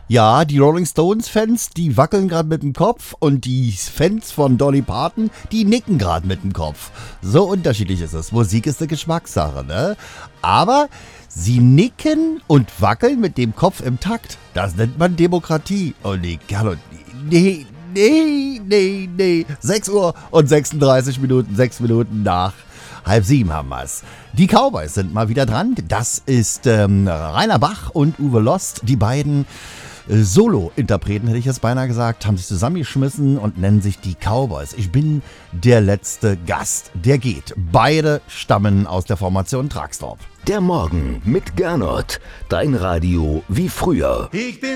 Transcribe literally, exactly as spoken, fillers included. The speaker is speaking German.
Ja, die Rolling Stones-Fans, die wackeln gerade mit dem Kopf und die Fans von Dolly Parton, die nicken gerade mit dem Kopf. So unterschiedlich ist es. Musik ist eine Geschmackssache, ne? Aber sie nicken und wackeln mit dem Kopf im Takt. Das nennt man Demokratie. Oh nee, Carlo, nee, nee, nee, nee. sechs Uhr und sechsunddreißig Minuten, sechs Minuten nach halb sieben haben wir's. Die Cowboys sind mal wieder dran. Das ist ähm, Rainer Bach und Uwe Lost. Die beiden äh, Solo-Interpreten, hätte ich jetzt beinahe gesagt, haben sich zusammengeschmissen und nennen sich die Cowboys. Ich bin der letzte Gast. Der geht. Beide stammen aus der Formation Truckstorp. Der Morgen mit Gernot. Dein Radio wie früher. Ich bin